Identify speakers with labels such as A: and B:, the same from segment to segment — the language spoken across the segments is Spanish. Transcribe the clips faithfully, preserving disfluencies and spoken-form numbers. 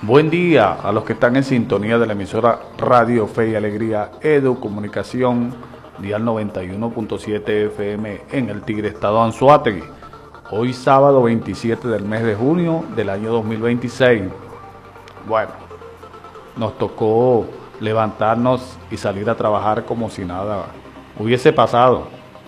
A: Buen día a los que están en sintonía de la emisora Radio Fe y Alegría Edu Comunicación, dial noventa y uno punto siete F M en el Tigre, estado Anzoátegui. Hoy sábado veintisiete del mes de junio del año dos mil veintiséis. Bueno, nos tocó levantarnos y salir a trabajar como si nada hubiese pasado.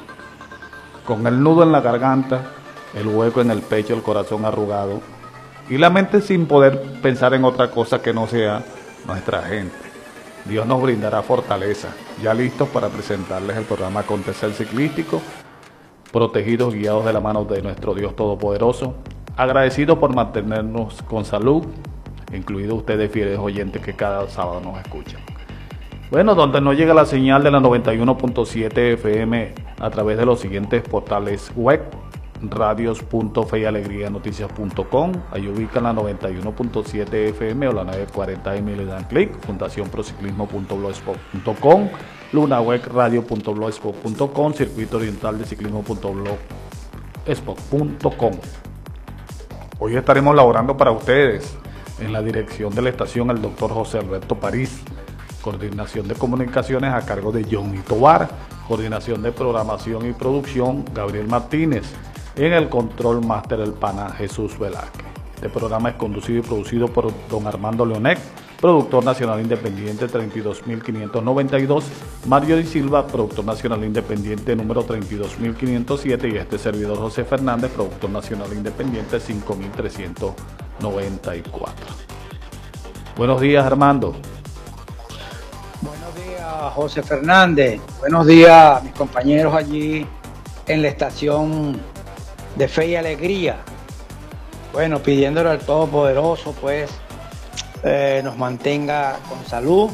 A: Con el nudo en la garganta, el hueco en el pecho, el corazón arrugado y la mente sin poder pensar en otra cosa que no sea nuestra gente. Dios nos brindará fortaleza. Ya listos para presentarles el programa Acontecer Ciclístico, protegidos, guiados de la mano de nuestro Dios Todopoderoso, agradecidos por mantenernos con salud, incluidos ustedes fieles oyentes que cada sábado nos escuchan. Bueno, donde no llega la señal de la noventa y uno punto siete F M a través de los siguientes portales web: radios punto fe y alegría noticias punto com, ahí ubican la noventa y uno punto siete F M o la nueve cuarenta M y le dan clic, fundación prociclismo punto blogspot punto com, lunaweb radio punto blogspot punto com, circuito oriental de ciclismo punto blogspot punto com. Hoy estaremos laborando para ustedes en la dirección de la estación el doctor José Alberto París, coordinación de comunicaciones a cargo de Johnny Tobar, coordinación de programación y producción Gabriel Martínez, en el control máster el pana Jesús Velázquez. Este programa es conducido y producido por don Armando Leonet, productor nacional independiente treinta y dos mil quinientos noventa y dos, Mario Di Silva, productor nacional independiente número treinta y dos mil quinientos siete, y este servidor José Fernández, productor nacional independiente cinco mil trescientos noventa y cuatro. Buenos días, Armando.
B: Buenos días, José Fernández. Buenos días, mis compañeros allí en la estación de Fe y Alegría. Bueno, pidiéndole al Todopoderoso, pues, eh, nos mantenga con salud,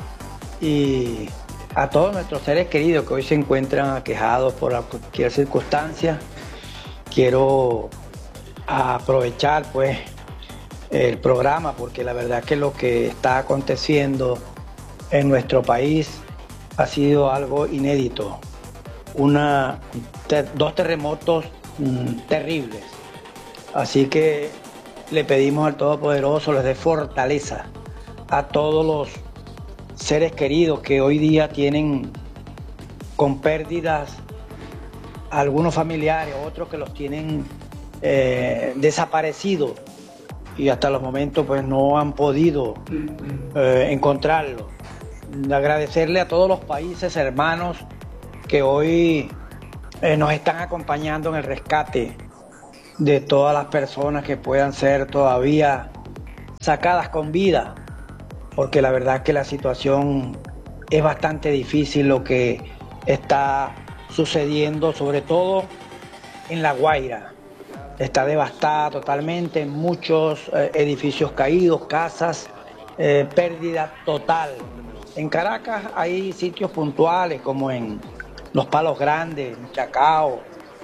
B: y a todos nuestros seres queridos que hoy se encuentran aquejados por cualquier circunstancia. Quiero aprovechar, pues, el programa, porque la verdad que lo que está aconteciendo en nuestro país ha sido algo inédito. Una, ter, dos terremotos mmm, terribles. Así que le pedimos al Todopoderoso les dé fortaleza a todos los seres queridos que hoy día tienen con pérdidas, algunos familiares, otros que los tienen eh, desaparecidos y hasta los momentos pues no han podido eh, encontrarlos. Agradecerle a todos los países hermanos que hoy eh, nos están acompañando en el rescate de todas las personas que puedan ser todavía sacadas con vida, porque la verdad es que la situación es bastante difícil, lo que está sucediendo, sobre todo en La Guaira. Está devastada totalmente, muchos eh, edificios caídos, casas, eh, pérdida total. En Caracas hay sitios puntuales como en Los Palos Grandes, en Chacao,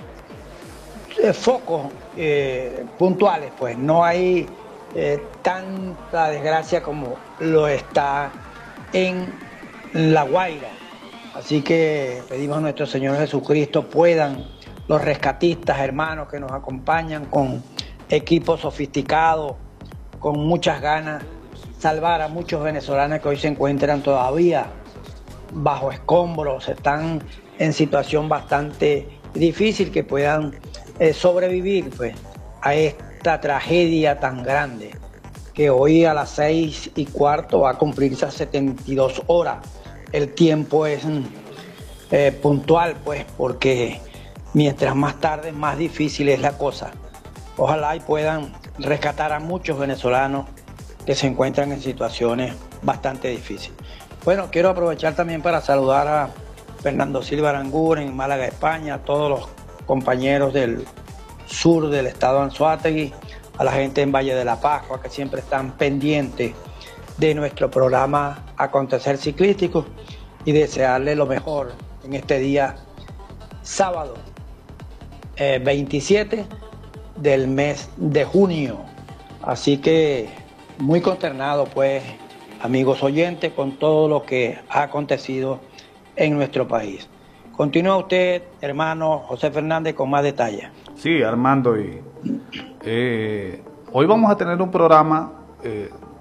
B: eh, focos eh, puntuales, pues no hay eh, tanta desgracia como lo está en La Guaira. Así que pedimos a nuestro Señor Jesucristo puedan los rescatistas hermanos que nos acompañan con equipos sofisticados, con muchas ganas, salvar a muchos venezolanos que hoy se encuentran todavía bajo escombros, están en situación bastante difícil, que puedan eh, sobrevivir pues a esta tragedia tan grande, que hoy a las seis y cuarto va a cumplirse a setenta y dos horas. El tiempo es eh, puntual, pues, porque mientras más tarde más difícil es la cosa. Ojalá y puedan rescatar a muchos venezolanos que se encuentran en situaciones bastante difíciles. Bueno, quiero aprovechar también para saludar a Fernando Silva Aranguren en Málaga, España, a todos los compañeros del sur del estado Anzoátegui, a la gente en Valle de la Pascua que siempre están pendientes de nuestro programa Acontecer Ciclístico, y desearle lo mejor en este día sábado eh, veintisiete del mes de junio. Así que muy consternado, pues, amigos oyentes, con todo lo que ha acontecido en nuestro país. Continúa usted, hermano José Fernández, con más detalles.
A: Sí, Armando, y eh, hoy vamos a tener un programa eh,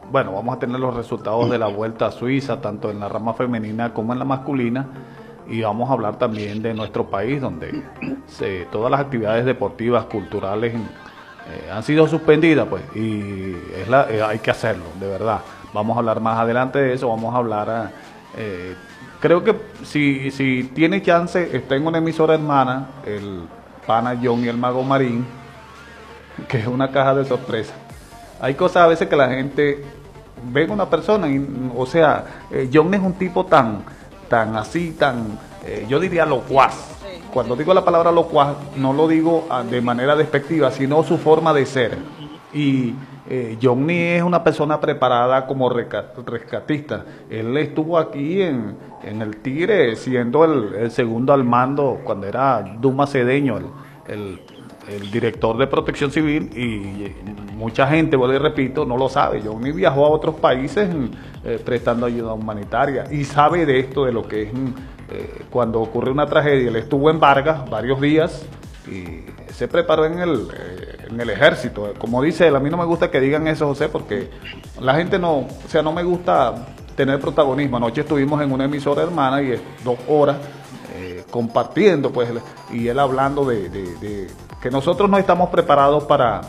A: bueno, vamos a tener los resultados de la Vuelta a Suiza, tanto en la rama femenina como en la masculina, y vamos a hablar también de nuestro país, donde se, todas las actividades deportivas, culturales, eh, han sido suspendidas, pues, y es la, eh, hay que hacerlo, de verdad. Vamos a hablar más adelante de eso, vamos a hablar, eh, creo que si, si tiene chance, está en una emisora hermana, el pana John y el Mago Marín, que es una caja de sorpresa. Hay cosas a veces que la gente ve a una persona, y, o sea, eh, John es un tipo tan, tan así, tan, eh, yo diría locuaz. Cuando digo la palabra locuaz, no lo digo de manera despectiva, sino su forma de ser. Y eh, Johnny es una persona preparada como rescatista. Él estuvo aquí en, en el Tigre siendo el, el segundo al mando cuando era Duma Cedeño, el, el, el director de Protección Civil, y mucha gente, vuelvo y repito, no lo sabe. Johnny viajó a otros países eh, prestando ayuda humanitaria y sabe de esto, de lo que es eh, cuando ocurre una tragedia. Él estuvo en Vargas varios días y se preparó en el, eh, en el ejército. Como dice él, a mí no me gusta que digan eso, José, porque la gente no, o sea, no me gusta tener protagonismo. Anoche estuvimos en una emisora hermana y es dos horas eh, compartiendo, pues, y él hablando de, de, de que nosotros no estamos preparados para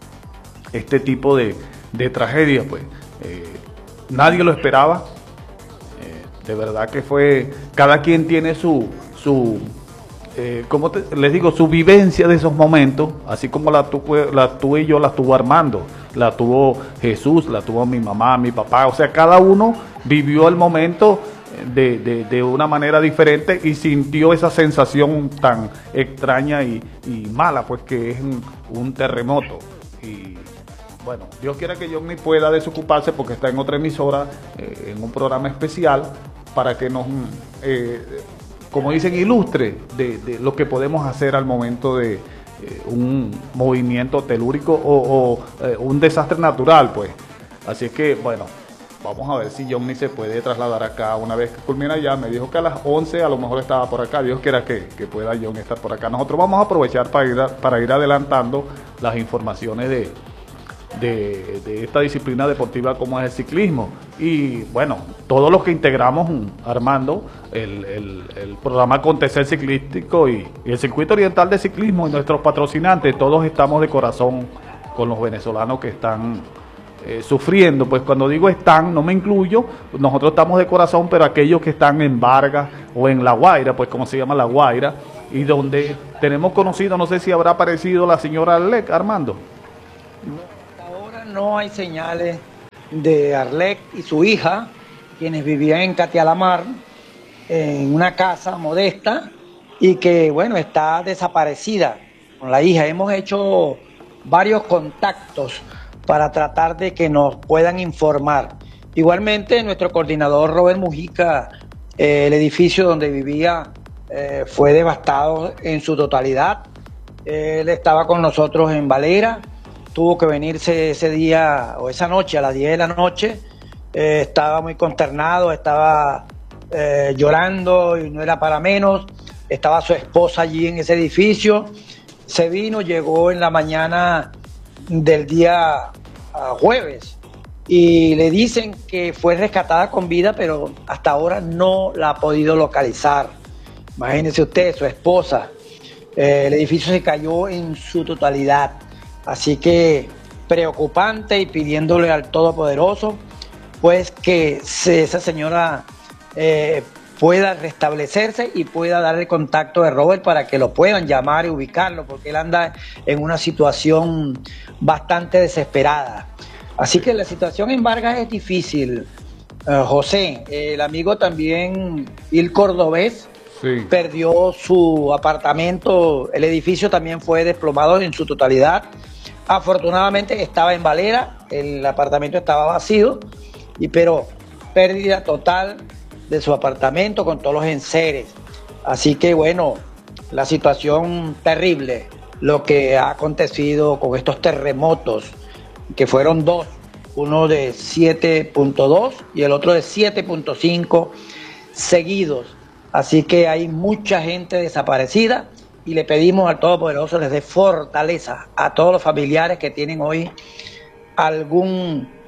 A: este tipo de, de tragedia, pues. Eh, nadie lo esperaba. Eh, de verdad que fue, cada quien tiene su, su eh, como te, les digo, su vivencia de esos momentos, así como la, tu, la tuve y yo, la tuvo Armando, la tuvo Jesús, la tuvo mi mamá, mi papá. O sea, cada uno vivió el momento de, de, de una manera diferente y sintió esa sensación tan extraña y, y mala, pues, que es un, un terremoto. Y bueno, Dios quiera que Johnny pueda desocuparse porque está en otra emisora, eh, en un programa especial, para que nos, eh, como dicen, ilustre de, de lo que podemos hacer al momento de eh, un movimiento telúrico o, o eh, un desastre natural, pues. Así es que, bueno, vamos a ver si Johnny se puede trasladar acá una vez que culmina ya. Me dijo que a las once a lo mejor estaba por acá. Dios quiera que, que pueda Johnny estar por acá. Nosotros vamos a aprovechar para ir, a, para ir adelantando las informaciones de De, de esta disciplina deportiva como es el ciclismo. Y bueno, todos los que integramos, Armando, el, el, el programa Acontecer Ciclístico y, y el Circuito Oriental de Ciclismo y nuestros patrocinantes, todos estamos de corazón con los venezolanos que están eh, sufriendo. Pues cuando digo están, no me incluyo, nosotros estamos de corazón, pero aquellos que están en Vargas o en La Guaira, pues como se llama La Guaira, y donde tenemos conocido, no sé si habrá aparecido la señora Arlec, Armando.
B: No hay señales de Arlec y su hija, quienes vivían en Catialamar, en una casa modesta, y que, bueno, está desaparecida con la hija. Hemos hecho varios contactos para tratar de que nos puedan informar. Igualmente, nuestro coordinador Robert Mujica, eh, el edificio donde vivía eh, fue devastado en su totalidad. Él estaba con nosotros en Valera. Tuvo que venirse ese día o esa noche a las diez de la noche, eh, estaba muy consternado, estaba eh, llorando y no era para menos. Estaba su esposa allí en ese edificio, se vino, llegó en la mañana del día uh, jueves y le dicen que fue rescatada con vida, pero hasta ahora no la ha podido localizar. Imagínense usted, su esposa, eh, el edificio se cayó en su totalidad. Así que preocupante, y pidiéndole al Todopoderoso pues que se, esa señora eh, pueda restablecerse y pueda dar el contacto de Robert para que lo puedan llamar y ubicarlo, porque él anda en una situación bastante desesperada. Así que la situación en Vargas es difícil. Uh, José, el amigo también, Il Cordobés, sí, perdió su apartamento, el edificio también fue desplomado en su totalidad. Afortunadamente estaba en Valera, el apartamento estaba vacío, y pero pérdida total de su apartamento con todos los enseres. Así que bueno, la situación terrible, lo que ha acontecido con estos terremotos, que fueron dos, uno de siete punto dos y el otro de siete punto cinco seguidos. Así que hay mucha gente desaparecida. Y le pedimos al Todopoderoso les dé fortaleza a todos los familiares que tienen hoy algún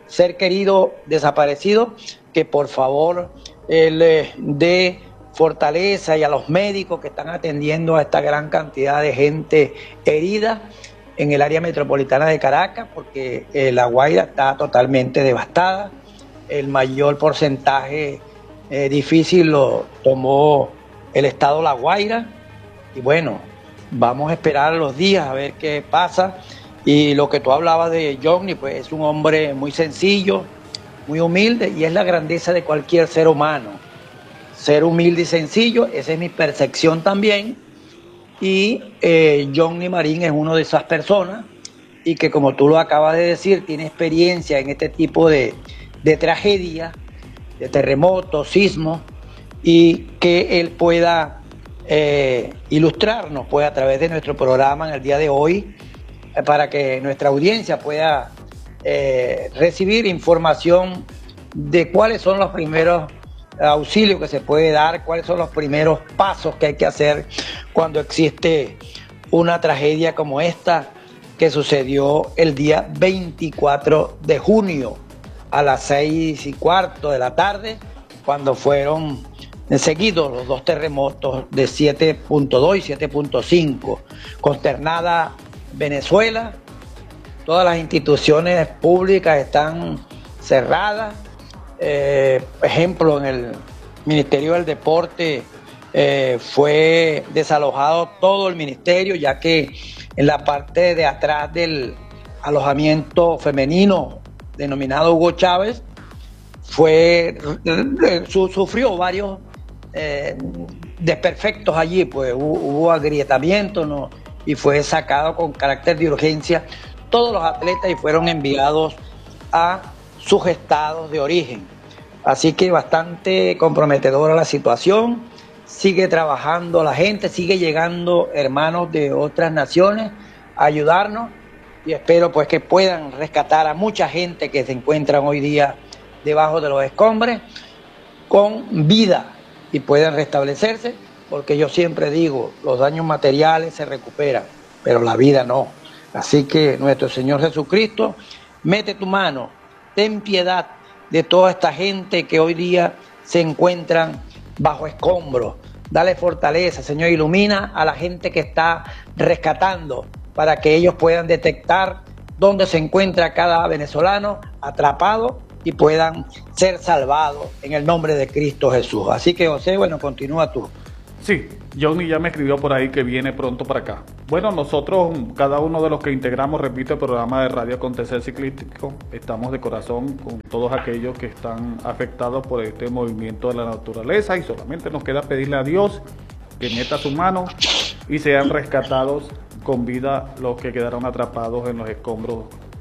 B: ser querido desaparecido, que por favor eh, le dé fortaleza, y a los médicos que están atendiendo a esta gran cantidad de gente herida en el área metropolitana de Caracas, porque eh, La Guaira está totalmente devastada. El mayor porcentaje eh, difícil lo tomó el estado La Guaira, y bueno, vamos a esperar los días a ver qué pasa. Y lo que tú hablabas de Johnny, pues es un hombre muy sencillo, muy humilde, y es la grandeza de cualquier ser humano, ser humilde y sencillo. Esa es mi percepción también. Y eh, Johnny Marín es una de esas personas, y que, como tú lo acabas de decir, tiene experiencia en este tipo de, de tragedias, de terremotos, sismos, y que él pueda eh, ilustrarnos pues a través de nuestro programa en el día de hoy, eh, para que nuestra audiencia pueda eh, recibir información de cuáles son los primeros auxilios que se puede dar, cuáles son los primeros pasos que hay que hacer cuando existe una tragedia como esta que sucedió el día veinticuatro de junio a las seis y cuarto de la tarde, cuando fueron seguidos los dos terremotos de siete punto dos y siete punto cinco. Consternada Venezuela, todas las instituciones públicas están cerradas. Eh, ejemplo, en el Ministerio del Deporte eh, fue desalojado todo el ministerio, ya que en la parte de atrás del alojamiento femenino denominado Hugo Chávez fue su, sufrió varios eh, desperfectos allí, pues hubo, hubo agrietamiento, ¿no? Y fue sacado con carácter de urgencia todos los atletas y fueron enviados a sus estados de origen. Así que bastante comprometedora la situación. Sigue trabajando la gente, sigue llegando hermanos de otras naciones a ayudarnos, y espero pues que puedan rescatar a mucha gente que se encuentran hoy día debajo de los escombros con vida y puedan restablecerse, porque yo siempre digo, los daños materiales se recuperan, pero la vida no. Así que nuestro Señor Jesucristo, mete tu mano, ten piedad de toda esta gente que hoy día se encuentran bajo escombros. Dale fortaleza, Señor, ilumina a la gente que está rescatando, para que ellos puedan detectar dónde se encuentra cada venezolano atrapado y puedan ser salvados en el nombre de Cristo Jesús. Así que, José, bueno, continúa tú.
A: Sí, Johnny ya me escribió por ahí que viene pronto para acá. Bueno, nosotros, cada uno de los que integramos, repito, el programa de Radio Acontecer Ciclístico, estamos de corazón con todos aquellos que están afectados por este movimiento de la naturaleza, y solamente nos queda pedirle a Dios que meta su mano y sean rescatados con vida los que quedaron atrapados en los escombros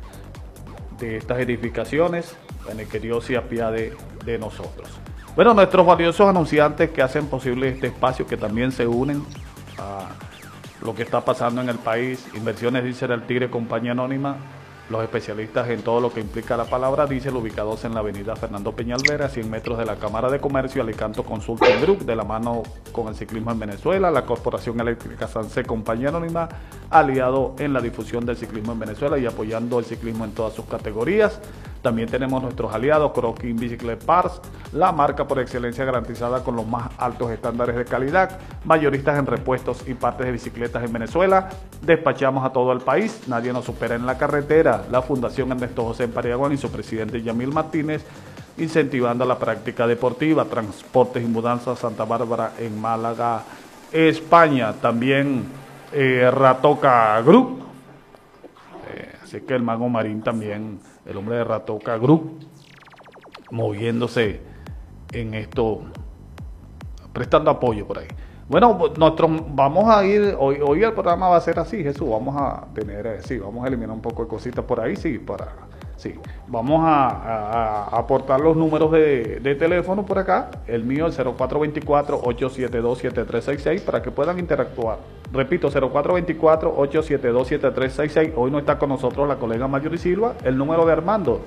A: de estas edificaciones, en el que Dios se apiade de nosotros. Bueno, nuestros valiosos anunciantes que hacen posible este espacio, que también se unen a lo que está pasando en el país: Inversiones Diesel El Tigre, compañía anónima, los especialistas en todo lo que implica la palabra diésel, ubicados en la avenida Fernando Peñalver, a cien metros de la Cámara de Comercio, Alicanto Consulting Group, de la mano con el ciclismo en Venezuela, la Corporación Eléctrica Sanse, compañía anónima, aliado en la difusión del ciclismo en Venezuela y apoyando el ciclismo en todas sus categorías. También tenemos nuestros aliados Croquín Bicycle Parts, la marca por excelencia garantizada con los más altos estándares de calidad, mayoristas en repuestos y partes de bicicletas en Venezuela. Despachamos a todo el país, nadie nos supera en la carretera. La Fundación Ernesto José Pariagón y su presidente Yamil Martínez, incentivando la práctica deportiva. Transportes y Mudanzas Santa Bárbara en Málaga, España. También eh, Ratoca Group, eh, así que el Mago Marín también, el hombre de Ratoca Group, moviéndose en esto, prestando apoyo por ahí. Bueno, nosotros vamos a ir, hoy, hoy el programa va a ser así, Jesús, vamos a tener, eh, sí, vamos a eliminar un poco de cositas por ahí, sí, para, sí, vamos a, a, a aportar los números de, de teléfono por acá, el mío, el cero cuatro dos cuatro, ocho siete dos, siete tres seis seis, para que puedan interactuar. Repito, cero cuatro dos cuatro, ocho siete dos, siete tres seis seis, hoy no está con nosotros la colega Mayuri Silva, el número de Armando.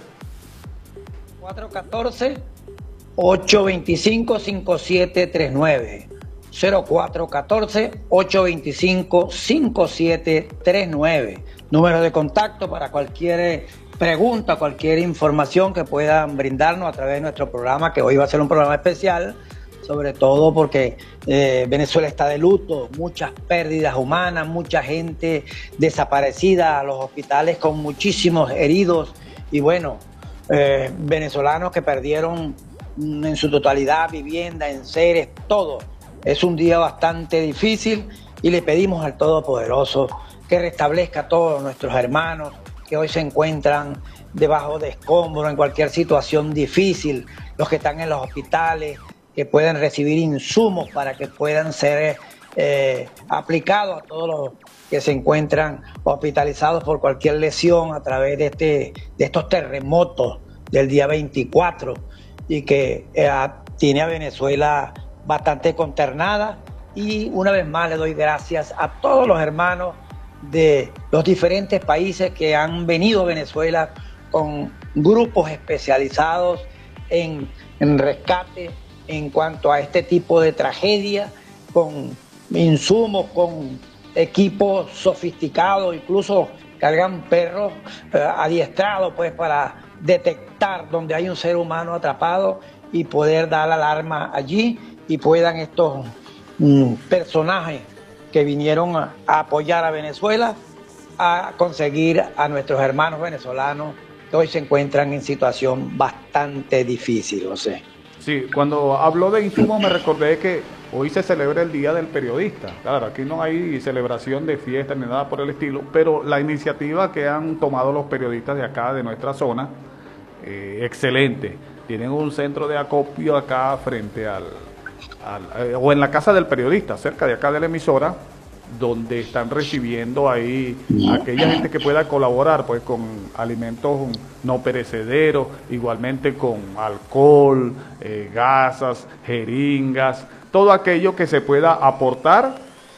B: cuatro uno cuatro, ocho dos cinco, cinco siete tres nueve. cero cuatro uno cuatro, ocho dos cinco, cinco siete tres nueve. Número de contacto para cualquier pregunta, cualquier información que puedan brindarnos a través de nuestro programa, que hoy va a ser un programa especial, sobre todo porque eh, Venezuela está de luto, muchas pérdidas humanas, mucha gente desaparecida, los hospitales con muchísimos heridos y bueno, eh, venezolanos que perdieron en su totalidad vivienda, enseres, todo. Es un día bastante difícil y le pedimos al Todopoderoso que restablezca a todos nuestros hermanos que hoy se encuentran debajo de escombros, en cualquier situación difícil, los que están en los hospitales, que puedan recibir insumos para que puedan ser eh, aplicados a todos los que se encuentran hospitalizados por cualquier lesión a través de, este, de estos terremotos del día veinticuatro y que eh, tiene a Venezuela bastante consternada. Y una vez más le doy gracias a todos los hermanos de los diferentes países que han venido a Venezuela con grupos especializados en, en rescate en cuanto a este tipo de tragedia, con insumos, con equipos sofisticados, incluso cargan perros eh, adiestrados pues para detectar donde hay un ser humano atrapado y poder dar la alarma allí y puedan estos mm, personajes que vinieron a, a apoyar a Venezuela a conseguir a nuestros hermanos venezolanos que hoy se encuentran en situación bastante difícil, José.
A: Sí, cuando habló de insumos me recordé que hoy se celebra el Día del Periodista. Claro, aquí no hay celebración de fiesta ni nada por el estilo, pero la iniciativa que han tomado los periodistas de acá, de nuestra zona, eh, excelente. Tienen un centro de acopio acá frente al, al eh, o en la casa del periodista, cerca de acá de la emisora, donde están recibiendo ahí a aquella gente que pueda colaborar pues con alimentos no perecederos, igualmente con alcohol, eh, gasas, jeringas, todo aquello que se pueda aportar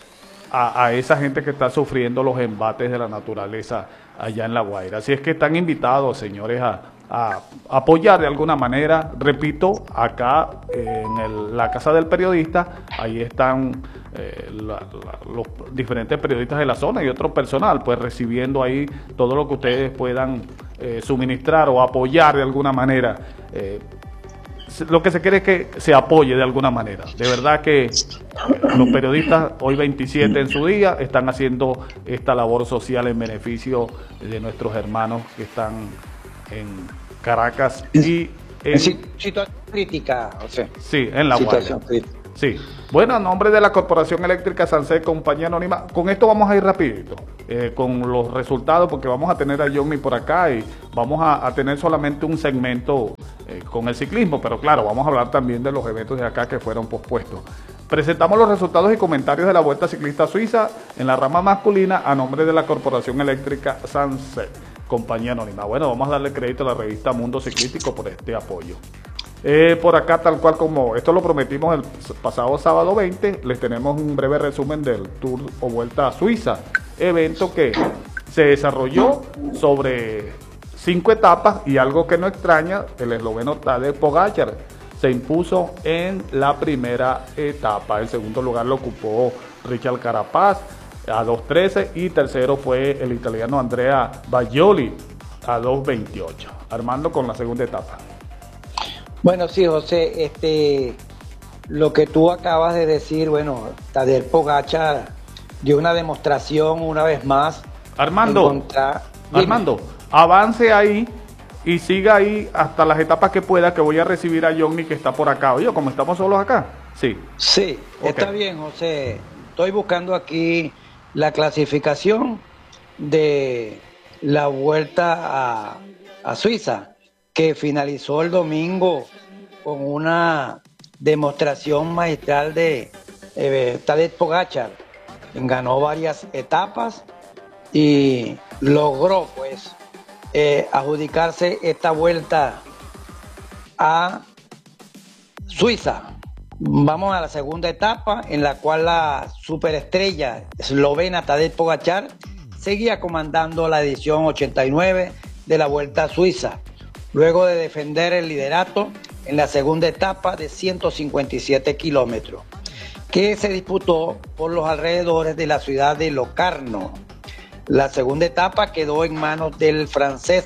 A: a, a esa gente que está sufriendo los embates de la naturaleza allá en La Guaira. Así es que están invitados, señores, a, a apoyar de alguna manera. Repito, acá eh, en el, la casa del periodista, ahí están eh, la, la, los diferentes periodistas de la zona y otro personal, pues recibiendo ahí todo lo que ustedes puedan eh, suministrar o apoyar de alguna manera. Eh, lo que se quiere es que se apoye de alguna manera. De verdad que eh, los periodistas hoy veintisiete en su día están haciendo esta labor social en beneficio de nuestros hermanos que están en Caracas y en,
B: en situación crítica, o sea,
A: sí, en La Guaira. Sí. Bueno, a nombre de la Corporación Eléctrica Sancet, compañía anónima, con esto vamos a ir rapidito, eh, con los resultados, porque vamos a tener a Johnny por acá y vamos a, a tener solamente un segmento eh, con el ciclismo, pero claro, vamos a hablar también de los eventos de acá que fueron pospuestos. Presentamos los resultados y comentarios de la Vuelta Ciclista Suiza en la rama masculina a nombre de la Corporación Eléctrica Sancet, compañía anónima. Bueno, vamos a darle crédito a la revista Mundo Ciclístico por este apoyo. Eh, por acá, tal cual como esto lo prometimos el pasado sábado veinte, les tenemos un breve resumen del Tour o Vuelta a Suiza, evento que se desarrolló sobre cinco etapas y algo que no extraña, el esloveno Tadej Pogačar se impuso en la primera etapa. El segundo lugar lo ocupó Richard Carapaz a dos trece y tercero fue el italiano Andrea Bajoli a dos veintiocho. Armando con la segunda etapa.
B: Bueno, sí, José, este, lo que tú acabas de decir, bueno, Tadej Pogačar dio una demostración una vez más.
A: Armando, contra... Armando, avance ahí y siga ahí hasta las etapas que pueda, que voy a recibir a Johnny que está por acá. Oye, como estamos solos acá. Sí.
B: Sí, okay. Está bien, José. Estoy buscando aquí la clasificación de la Vuelta a, a Suiza, que finalizó el domingo con una demostración magistral de eh, Tadej Pogačar. Ganó varias etapas y logró pues eh, adjudicarse esta vuelta a Suiza. Vamos a la segunda etapa, en la cual la superestrella eslovena Tadej Pogačar seguía comandando la edición ochenta y nueve de la Vuelta a Suiza, luego de defender el liderato en la segunda etapa de ciento cincuenta y siete kilómetros, que se disputó por los alrededores de la ciudad de Locarno. La segunda etapa quedó en manos del francés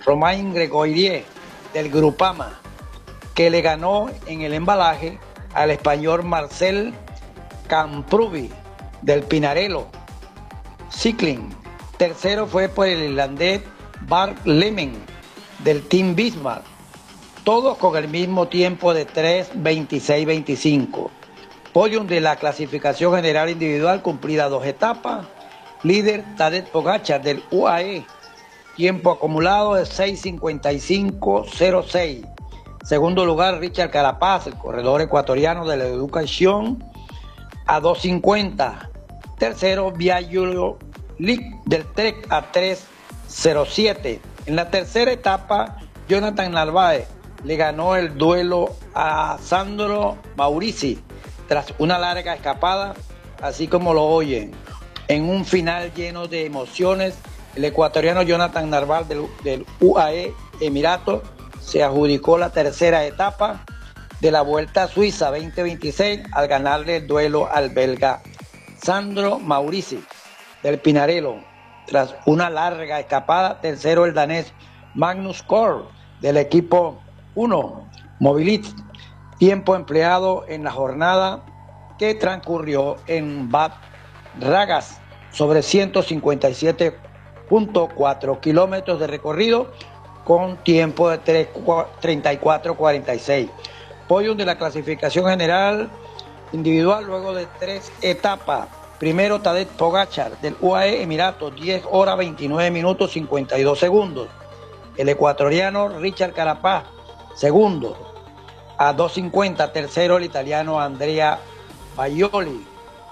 B: Romain Gregorier del Grupama, que le ganó en el embalaje al español Marcel Camprubi del Pinarello Cycling. Tercero fue por el irlandés Bart Lemen del Team Bismarck, todos con el mismo tiempo de tres veintiséis veinticinco. Podium de la clasificación general individual cumplida dos etapas. Líder Tadej Pogačar del U A E, tiempo acumulado de seis cincuenta y cinco cero seis. Segundo lugar, Richard Carapaz, el corredor ecuatoriano de la Educación, a dos cincuenta. Tercero, Viaggio Lic del Trek a tres cero siete. En la tercera etapa, Jonathan Narváez le ganó el duelo a Sandro Maurici tras una larga escapada, así como lo oyen. En un final lleno de emociones, el ecuatoriano Jonathan Narváez del, del U A E Emiratos se adjudicó la tercera etapa de la Vuelta a Suiza veinte veintiséis al ganarle el duelo al belga Sandro Maurici del Pinarello. Tras una larga escapada, tercero el danés Magnus Kort del equipo uno Mobilist, tiempo empleado en la jornada que transcurrió en Bad Ragaz sobre ciento cincuenta y siete punto cuatro kilómetros de recorrido con tiempo de treinta y cuatro cuarenta y seis. Podium de la clasificación general individual luego de tres etapas. Primero, Tadej Pogačar del U A E Emiratos, diez horas veintinueve minutos cincuenta y dos segundos. El ecuatoriano Richard Carapaz, segundo, a dos cincuenta. Tercero, el italiano Andrea Baioli,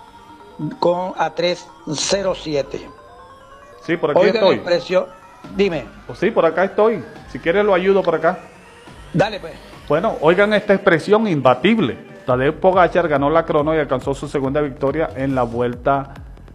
B: con a tres cero siete.
A: Sí, por aquí
B: Oigan
A: estoy.
B: El precio, dime.
A: Pues sí, por acá estoy. Si quieres lo ayudo por acá.
B: Dale pues.
A: Bueno, oigan esta expresión imbatible. Tadej Pogačar ganó la crono y alcanzó su segunda victoria en la Vuelta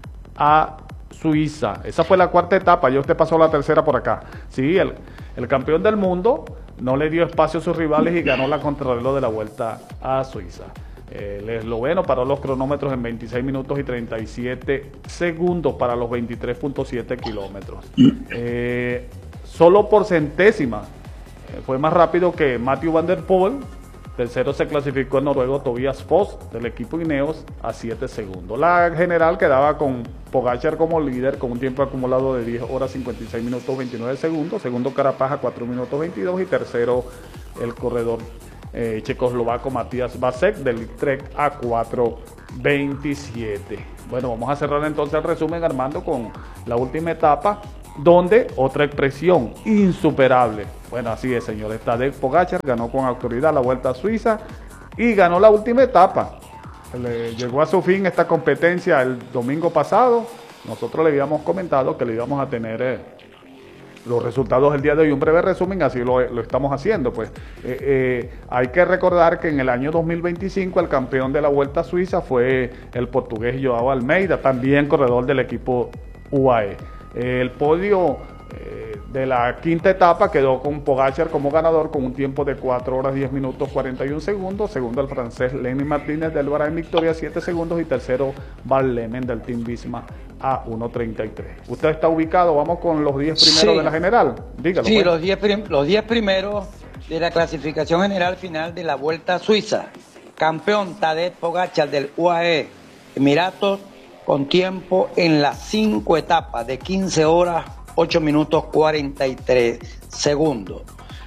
A: a Suiza. Esa fue la cuarta etapa, ya usted pasó la tercera por acá. Sí, el, el campeón del mundo no le dio espacio a sus rivales y ganó la contrarreloj de la Vuelta a Suiza. El esloveno paró los cronómetros en veintiséis minutos y treinta y siete segundos para los veintitrés punto siete kilómetros. Eh, solo por centésima eh, fue más rápido que Mathieu van der Poel. Tercero se clasificó el noruego Tobias Foss del equipo Ineos a siete segundos. La general quedaba con Pogačar como líder con un tiempo acumulado de diez horas cincuenta y seis minutos veintinueve segundos. Segundo Carapaz a cuatro minutos veintidós y tercero el corredor Eh, checoslovaco Matías Vasek del Trek a cuatro veintisiete. Bueno, vamos a cerrar entonces el resumen, Armando, con la última etapa, donde otra expresión insuperable. Bueno, así es, señores. Tadej Pogačar ganó con autoridad la Vuelta a Suiza y ganó la última etapa. Le llegó a su fin esta competencia el domingo pasado. Nosotros le habíamos comentado que le íbamos a tener eh, los resultados del día de hoy, un breve resumen, así lo, lo estamos haciendo. Pues eh, eh, hay que recordar que en el año dos mil veinticinco el campeón de la Vuelta a Suiza fue el portugués Joao Almeida, también corredor del equipo U A E. Eh, el podio eh, de la quinta etapa quedó con Pogačar como ganador con un tiempo de cuatro horas diez minutos cuarenta y un segundos, segundo el francés Lenny Martínez del Bahrain Victoria siete segundos y tercero Bart Lemen del Team Bismarck a uno treinta y tres. Usted está ubicado, vamos con los diez primeros sí. de la general. Dígalo.
B: Sí, pues. los diez prim los diez primeros de la clasificación general final de la Vuelta a Suiza. Campeón Tadej Pogačar del U A E Emiratos con tiempo en las cinco etapas de quince horas ocho minutos cuarenta y tres segundos.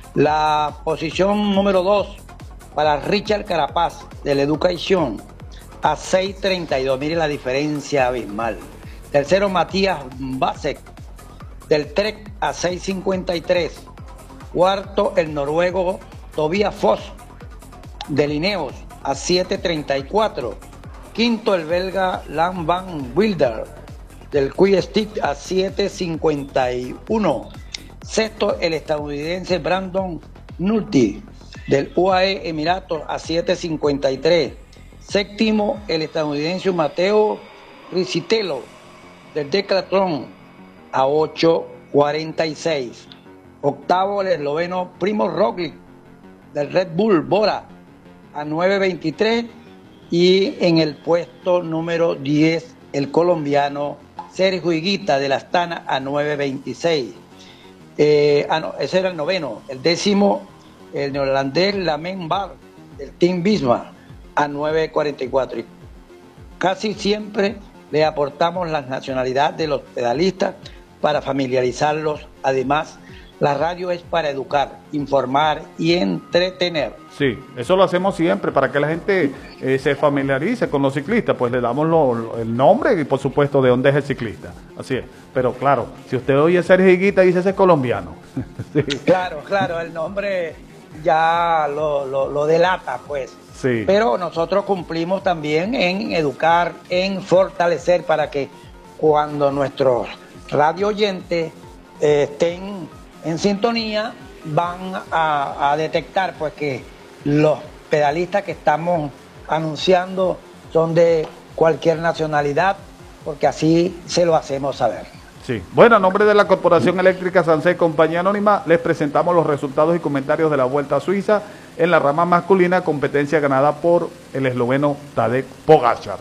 B: La posición número dos para Richard Carapaz de la Educación a seis treinta y dos. Mire la diferencia abismal. Tercero, Matías Vasek del Trek a seis cincuenta y tres. Cuarto, el noruego Tobias Foss del Ineos a siete treinta y cuatro. Quinto, el belga Lance Van Wilder del Quick Step a siete cincuenta y uno. Sexto, el estadounidense Brandon Nulti del U A E Emiratos a siete cincuenta y tres. Séptimo, el estadounidense Matteo Riccitello del Decathlon a ocho cuarenta y seis. Octavo, el esloveno Primož Roglič del Red Bull Bora a nueve veintitrés. Y en el puesto número diez, el colombiano Sergio Higuita de la Astana a nueve veintiséis. Eh, ah, no, ese era el noveno. El décimo, el neerlandés Lamen Bar, del Team Bismarck, a nueve cuarenta y cuatro. Y casi siempre le aportamos la nacionalidad de los pedalistas para familiarizarlos. Además, la radio es para educar, informar y entretener.
A: Sí, eso lo hacemos siempre para que la gente eh, se familiarice con los ciclistas, pues le damos lo, lo, el nombre y por supuesto de dónde es el ciclista. Así es. Pero claro, si usted oye Sergio Higuita, dice ese es colombiano. Sí.
B: Claro, claro, el nombre ya lo, lo, lo delata, pues.
A: Sí.
B: Pero nosotros cumplimos también en educar, en fortalecer para que cuando nuestros radio oyentes eh, estén en sintonía, van a, a detectar pues que los pedalistas que estamos anunciando son de cualquier nacionalidad, porque así se lo hacemos saber.
A: Sí. Bueno, a nombre de la Corporación Eléctrica Sancé Compañía Anónima, les presentamos los resultados y comentarios de la Vuelta a Suiza en la rama masculina, competencia ganada por el esloveno Tadej Pogačar.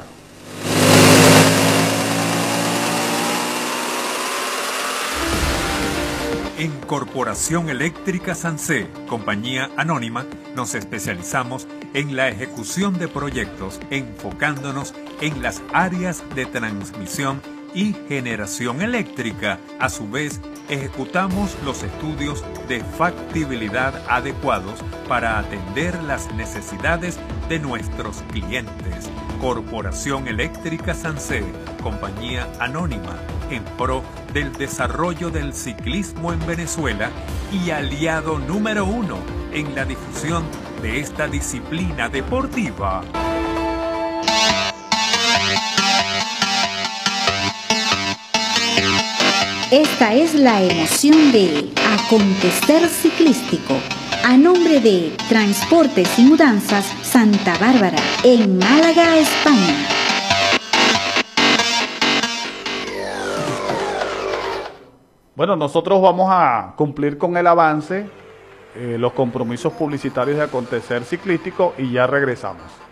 C: En Corporación Eléctrica Sancé, Compañía Anónima, nos especializamos en la ejecución de proyectos enfocándonos en las áreas de transmisión y generación eléctrica. A su vez, ejecutamos los estudios de factibilidad adecuados para atender las necesidades de nuestros clientes. Corporación Eléctrica Sancé, Compañía Anónima, en pro del desarrollo del ciclismo en Venezuela y aliado número uno en la difusión de esta disciplina deportiva.
D: Esta es la emoción de Acontecer Ciclístico, a nombre de Transportes y Mudanzas Santa Bárbara, en Málaga, España.
A: Bueno, nosotros vamos a cumplir con el avance, eh, los compromisos publicitarios de Acontecer Ciclístico y ya regresamos.